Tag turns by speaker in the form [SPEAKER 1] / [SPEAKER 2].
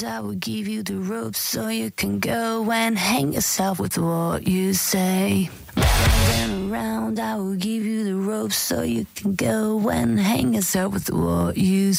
[SPEAKER 1] around, I will give you the rope so you can go and hang yourself with what you say. Round and around, I will give you the rope so you can go and hang yourself with what you